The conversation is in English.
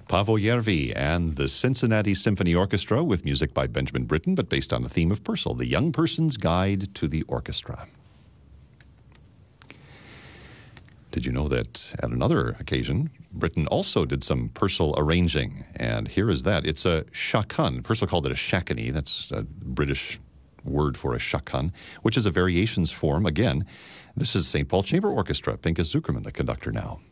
Paavo Järvi and the Cincinnati Symphony Orchestra with music by Benjamin Britten, but based on the theme of Purcell, The Young Person's Guide to the Orchestra. Did you know that at another occasion, Britten also did some Purcell arranging? And here is that. It's a chaconne. Purcell called it a shakony. That's a British word for a chaconne, which is a variations form. Again, this is St. Paul Chamber Orchestra. Pinchas Zukerman, the conductor now.